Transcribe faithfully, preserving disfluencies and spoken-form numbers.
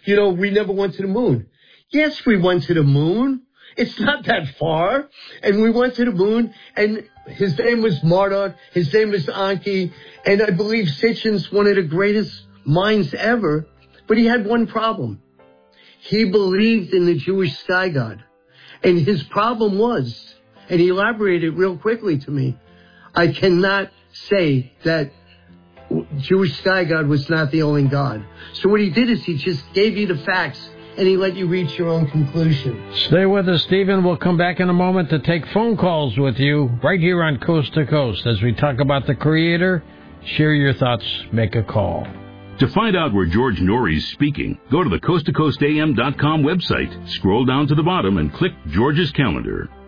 you know, we never went to the moon. Yes, we went to the moon. It's not that far. And we went to the moon, and his name was Marduk. His name was Anki. And I believe Sitchin's one of the greatest minds ever. But he had one problem. He believed in the Jewish sky god. And his problem was, and he elaborated real quickly to me, I cannot say that Jewish sky god was not the only God. So what he did is he just gave you the facts, and he let you reach your own conclusion. Stay with us, Stephen. We'll come back in a moment to take phone calls with you right here on Coast to Coast as we talk about the Creator. Share your thoughts. Make a call. To find out where George Norrie is speaking, go to the coast to coast a m dot com website, scroll down to the bottom, and click George's calendar.